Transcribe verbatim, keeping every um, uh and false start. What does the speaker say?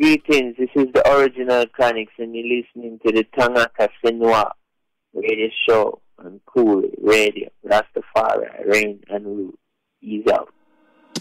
Greetings, this is the Original Chronics, and you're listening to the Tangaka Senwa radio show on Cool Radio. Rastafari, reign and rule. Ease out.